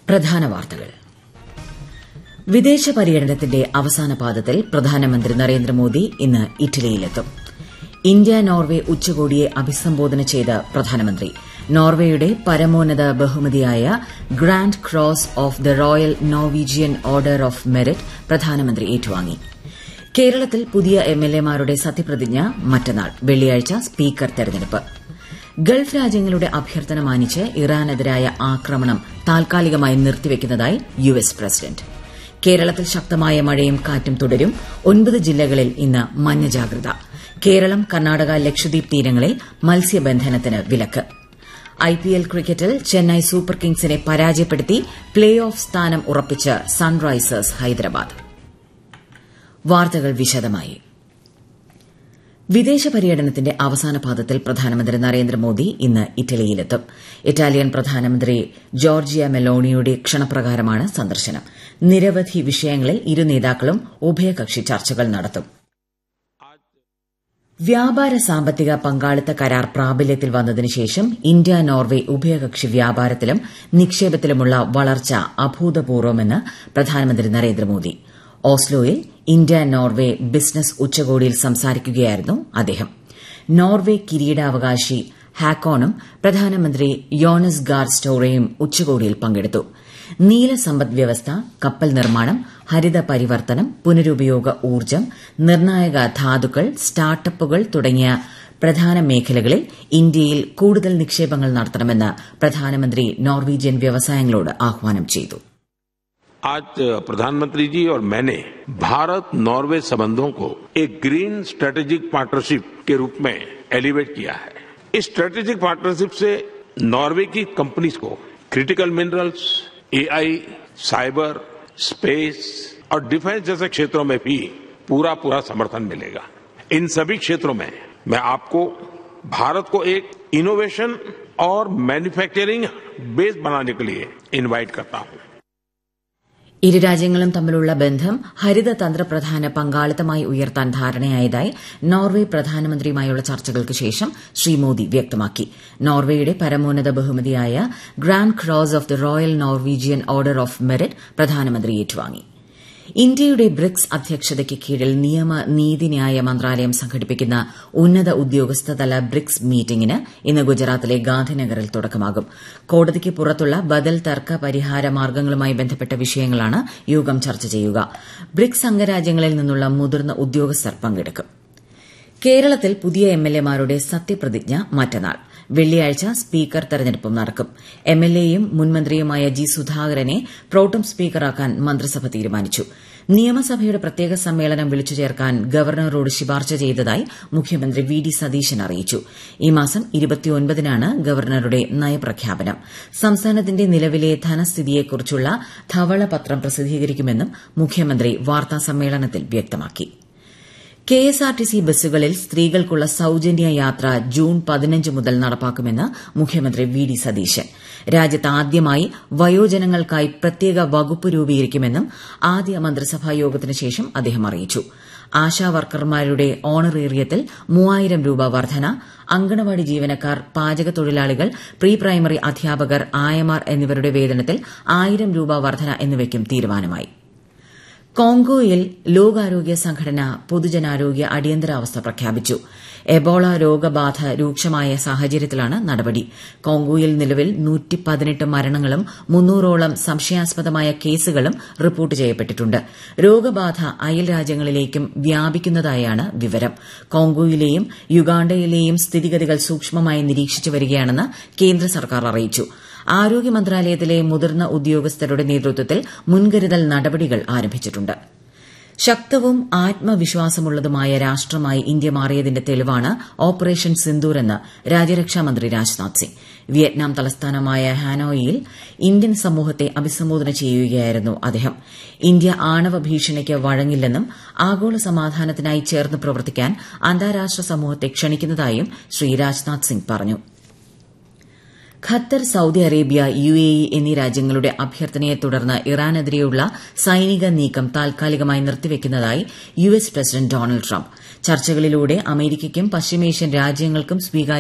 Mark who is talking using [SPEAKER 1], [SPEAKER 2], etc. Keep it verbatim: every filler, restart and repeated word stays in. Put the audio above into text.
[SPEAKER 1] പ്രധാന വാർത്തകൾ. വിദേശ പര്യടനത്തിന്റെ അവസാന പാദത്തിൽ പ്രധാനമന്ത്രി നരേന്ദ്രമോദി ഇന്ന് ഇറ്റലിയിലെത്തും. ഇന്ത്യ നോർവെ ഉച്ചകോടിയെ അഭിസംബോധന ചെയ്ത പ്രധാനമന്ത്രി നോർവേയുടെ പരമോന്നത ബഹുമതിയായ grand cross of the royal Norwegian order of merit പ്രധാനമന്ത്രി ഏറ്റുവാങ്ങി. കേരളത്തിൽ പുതിയ എംഎൽഎമാരുടെ സത്യപ്രതിജ്ഞ മറ്റന്നാൾ വെള്ളിയാഴ്ച സ്പീക്കർ തെരഞ്ഞെടുപ്പ്. ഗൾഫ് രാജ്യങ്ങളുടെ അഭ്യർത്ഥന മാനിച്ച് ഇറാനെതിരായ ആക്രമണം താൽക്കാലികമായി നിർത്തിവെക്കുന്നതായി യു എസ് പ്രസിഡന്റ്. കേരളത്തിൽ ശക്തമായ മഴയും കാറ്റും തുടരും. ഒൻപത് ജില്ലകളിൽ ഇന്ന് മഞ്ഞ ജാഗ്രത. കേരളം, കർണാടക, ലക്ഷദ്വീപ് തീരങ്ങളിൽ മത്സ്യബന്ധനത്തിന് വിലക്ക്. ഐപിഎൽ ക്രിക്കറ്റിൽ ചെന്നൈ സൂപ്പർ കിങ്സിനെ പരാജയപ്പെടുത്തി പ്ലേ ഓഫ് സ്ഥാനം ഉറപ്പിച്ച് സൺറൈസേഴ്സ് ഹൈദരാബാദ്. വാർത്തകൾ വിശദമായി. വിദേശ പര്യടനത്തിന്റെ അവസാന പാദത്തിൽ പ്രധാനമന്ത്രി നരേന്ദ്രമോദി ഇന്ന് ഇറ്റലിയിലെത്തും. ഇറ്റാലിയൻ പ്രധാനമന്ത്രി ജോർജിയ മെലോണിയുടെ ക്ഷണപ്രകാരമാണ് സന്ദർശനം. നിരവധി വിഷയങ്ങളിൽ ഇരു നേതാക്കളും ഉഭയകക്ഷി ചർച്ചകൾ നടത്തും. വ്യാപാര സാമ്പത്തിക പങ്കാളിത്ത കരാർ പ്രാബല്യത്തിൽ വന്നതിനുശേഷം ഇന്ത്യ നോർവെ ഉഭയകക്ഷി വ്യാപാരത്തിലും നിക്ഷേപത്തിലുമുള്ള വളർച്ച അഭൂതപൂർവ്വമെന്ന് പ്രധാനമന്ത്രി നരേന്ദ്രമോദി. ഓസ്ലോയിൽ ഇന്ത്യ നോർവെ ബിസിനസ് ഉച്ചകോടിയിൽ സംസാരിക്കുകയായിരുന്നു അദ്ദേഹം. നോർവെ കിരീടാവകാശി ഹാക്കോണും പ്രധാനമന്ത്രി യോണസ് ഗാർ സ്റ്റോറയും ഉച്ചകോടിയിൽ പങ്കെടുത്തു. നീല സമ്പദ് വ്യവസ്ഥ, കപ്പൽ നിർമ്മാണം, ഹരിത പരിവർത്തനം, പുനരുപയോഗ ഊർജ്ജം, നിർണായക ധാതുക്കൾ, സ്റ്റാർട്ടപ്പുകൾ തുടങ്ങിയ പ്രധാന മേഖലകളിൽ ഇന്ത്യയിൽ കൂടുതൽ നിക്ഷേപങ്ങൾ നടത്തണമെന്ന് പ്രധാനമന്ത്രി നോർവീജിയൻ വ്യവസായങ്ങളോട് ആഹ്വാനം ചെയ്തു.
[SPEAKER 2] आज प्रधानमंत्री जी और मैंने भारत नॉर्वे संबंधों को एक ग्रीन स्ट्रेटेजिक पार्टनरशिप के रूप में एलिवेट किया है. इस स्ट्रेटेजिक पार्टनरशिप से नॉर्वे की कंपनीज को critical minerals, AI, cyber, space और डिफेंस जैसे क्षेत्रों में भी पूरा पूरा समर्थन मिलेगा. इन सभी क्षेत्रों में मैं आपको भारत को एक इनोवेशन और मैन्युफैक्चरिंग बेस बनाने के लिए इनवाइट करता हूं.
[SPEAKER 1] ഇരു രാജ്യങ്ങളും തമ്മിലുള്ള ബന്ധം ഹരിത തന്ത്രപ്രധാന പങ്കാളിത്തമായി ഉയർത്താൻ ധാരണയായതായി നോർവെ പ്രധാനമന്ത്രിയുമായുള്ള ചർച്ചകൾക്ക് ശേഷം ശ്രീ മോദി വ്യക്തമാക്കി. നോർവേയുടെ പരമോന്നത ബഹുമതിയായ grand cross of the royal Norwegian order of merit പ്രധാനമന്ത്രി ഏറ്റുവാങ്ങി. ഇന്ത്യയുടെ ബ്രിക്സ് അധ്യക്ഷതയ്ക്ക് കീഴിൽ നിയമ നീതിന്യായ മന്ത്രാലയം സംഘടിപ്പിക്കുന്ന ഉന്നത ഉദ്യോഗസ്ഥതല ബ്രിക്സ് മീറ്റിംഗിന് ഇന്ന് ഗുജറാത്തിലെ ഗാന്ധിനഗറിൽ തുടക്കമാകും. കോടതിക്ക് പുറത്തുള്ള ബദൽ തർക്ക പരിഹാര മാർഗ്ഗങ്ങളുമായി ബന്ധപ്പെട്ട വിഷയങ്ങളാണ് യോഗം ചർച്ച ചെയ്യുക. ബ്രിക്സ് അംഗരാജ്യങ്ങളിൽ നിന്നുള്ള മുതിർന്ന ഉദ്യോഗസ്ഥർ പങ്കെടുക്കും. കേരളത്തിൽ പുതിയ എംഎൽഎമാരുടെ സത്യപ്രതിജ്ഞ മറ്റന്നാൾ വെള്ളിയാഴ്ച സ്പീക്കർ തെരഞ്ഞെടുപ്പും നടക്കും. എംഎൽഎയും മുൻമന്ത്രിയുമായ ജി സുധാകരനെ പ്രോട്ടം സ്പീക്കറാക്കാൻ മന്ത്രിസഭ തീരുമാനിച്ചു. നിയമസഭയുടെ പ്രത്യേക സമ്മേളനം വിളിച്ചു ചേർക്കാൻ ഗവർണറോട് ശുപാർശ ചെയ്തതായി മുഖ്യമന്ത്രി വി ഡി സതീശൻ അറിയിച്ചു. ഈ മാസം ഇരുപത്തിയൊൻപതിനാണ് ഗവർണറുടെ നയപ്രഖ്യാപനം. സംസ്ഥാനത്തിന്റെ നിലവിലെ ധനസ്ഥിതിയെക്കുറിച്ചുള്ള ധവളപത്രം പ്രസിദ്ധീകരിക്കുമെന്നും മുഖ്യമന്ത്രി വാർത്താസമ്മേളനത്തിൽ വ്യക്തമാക്കി. കെഎസ്ആർടിസി ബസ്സുകളിൽ സ്ത്രീകൾക്കുള്ള സൌജന്യ യാത്ര ജൂൺ പതിനഞ്ച് മുതൽ നടപ്പാക്കുമെന്ന് മുഖ്യമന്ത്രി വി ഡി സതീശൻ. രാജ്യത്ത് ആദ്യമായി വയോജനങ്ങൾക്കായി പ്രത്യേക വകുപ്പ് രൂപീകരിക്കുമെന്നും ആദ്യ മന്ത്രിസഭാ യോഗത്തിന് ശേഷം അദ്ദേഹം അറിയിച്ചു. ആശാവർക്കർമാരുടെ ഓണറേറിയത്തിൽ മൂവായിരം രൂപ വർധന, അങ്കണവാടി ജീവനക്കാർ, പാചകത്തൊഴിലാളികൾ, പ്രീ പ്രൈമറി അധ്യാപകർ, ആയമാർ എന്നിവരുടെ വേതനത്തിൽ ആയിരം രൂപ വർധന എന്നിവയ്ക്കും തീരുമാനമായി. കോങ്കോയിൽ ലോകാരോഗ്യ സംഘടന പൊതുജനാരോഗ്യ അടിയന്തരാവസ്ഥ പ്രഖ്യാപിച്ചു. എബോള രോഗബാധ രൂക്ഷമായ സാഹചര്യത്തിലാണ് നടപടി. കോങ്കോയിൽ നിലവിൽ നൂറ്റി പതിനെട്ട് മരണങ്ങളും മുന്നൂറോളം സംശയാസ്പദമായ കേസുകളും റിപ്പോർട്ട് ചെയ്യപ്പെട്ടിട്ടുണ്ട്. രോഗബാധ അയൽ രാജ്യങ്ങളിലേക്കും വ്യാപിക്കുന്നതായാണ് വിവരം. കോങ്കോയിലെയും യുഗാണ്ടയിലെയും സ്ഥിതിഗതികൾ സൂക്ഷ്മമായി നിരീക്ഷിച്ചു വരികയാണെന്ന് കേന്ദ്ര സർക്കാർ അറിയിച്ചു. ആരോഗ്യ മന്ത്രാലയത്തിലെ മുതിർന്ന ഉദ്യോഗസ്ഥരുടെ നേതൃത്വത്തിൽ മുൻകരുതൽ നടപടികൾ ആരംഭിച്ചിട്ടുണ്ട്. ശക്തവും ആത്മവിശ്വാസമുള്ളതുമായ രാഷ്ട്രമായി ഇന്ത്യ മാറിയതിന്റെ തെളിവാണ് ഓപ്പറേഷൻ സിന്ദൂർ എന്ന് രാജ്യരക്ഷാമന്ത്രി രാജ്നാഥ് സിംഗ്. വിയറ്റ്നാം തലസ്ഥാനമായ ഹാനോയിൽ ഇന്ത്യൻ സമൂഹത്തെ അഭിസംബോധന ചെയ്യുകയായിരുന്നു അദ്ദേഹം. ഇന്ത്യ ആണവ ഭീഷണിക്ക് വഴങ്ങില്ലെന്നും ആഗോള സമാധാനത്തിനായി ചേർന്ന് പ്രവർത്തിക്കാൻ അന്താരാഷ്ട്ര സമൂഹത്തെ ക്ഷണിക്കുന്നതായും ശ്രീ രാജ്നാഥ് സിംഗ് പറഞ്ഞു. ഖത്തർ, സൌദി അറേബ്യ, യുഎഇ എന്നീ രാജ്യങ്ങളുടെ അഭ്യർത്ഥനയെ തുടർന്ന് ഇറാനെതിരെയുള്ള സൈനിക നീക്കം താൽക്കാലികമായി നിർത്തിവെക്കുന്നതായി U S president Donald Trump. ചർച്ചകളിലൂടെ അമേരിക്കയ്ക്കും പശ്ചിമേഷ്യൻ രാജ്യങ്ങൾക്കും സ്വീകാര്യ